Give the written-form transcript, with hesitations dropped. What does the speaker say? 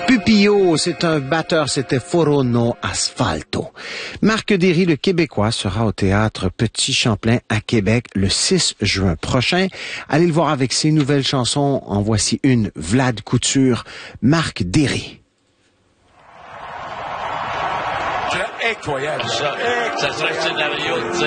Pupillo, c'est un batteur, c'était Foro no Asfalto. Marc Derry, le Québécois, sera au théâtre Petit Champlain à Québec le 6 juin prochain. Allez le voir avec ses nouvelles chansons. En voici une, Vlad Couture, Marc Derry. C'est incroyable ça. Ça serait un scénario,